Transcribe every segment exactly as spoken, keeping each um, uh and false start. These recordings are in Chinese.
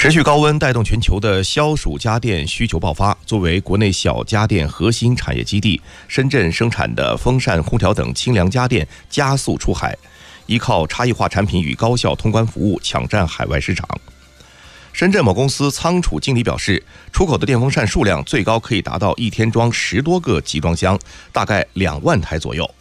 持续高温带动全球的消暑家电需求爆发。作为国内小家电核心产业基地，深圳生产的风扇、空调等清凉家电加速出海，依靠差异化产品与高效通关服务抢占海外市场。深圳某公司仓储经理表示，出口的电风扇数量最高可以达到一天装十多个集装箱，大概两万台左右。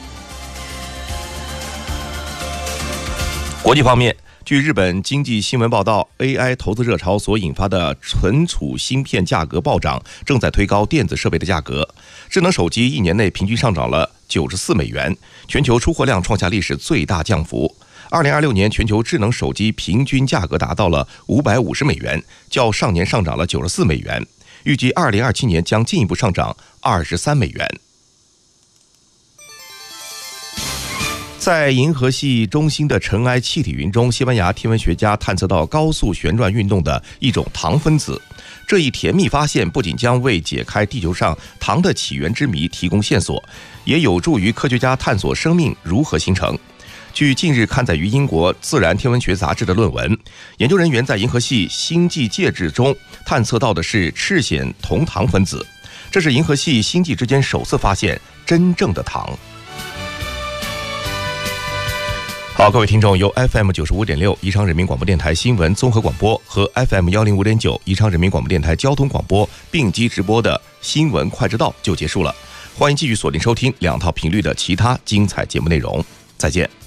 国际方面，据日本经济新闻报道 ，A I 投资热潮所引发的存储芯片价格暴涨，正在推高电子设备的价格。智能手机一年内平均上涨了九十四美元，全球出货量创下历史最大降幅。二零二六年全球智能手机平均价格达到了五百五十美元，较上年上涨了九十四美元。预计二零二七年将进一步上涨二十三美元。在银河系中心的尘埃气体云中，西班牙天文学家探测到高速旋转运动的一种糖分子。这一甜蜜发现不仅将为解开地球上糖的起源之谜提供线索，也有助于科学家探索生命如何形成。据近日刊载于英国《自然天文学杂志》的论文，研究人员在银河系星际介质中探测到的是赤藓酮糖分子，这是银河系星际之间首次发现真正的糖。好，各位听众，由 F M 九十五点六宜昌人民广播电台新闻综合广播和 F M 幺零五点九宜昌人民广播电台交通广播并机直播的新闻快知道就结束了。欢迎继续锁定收听两套频率的其他精彩节目内容。再见。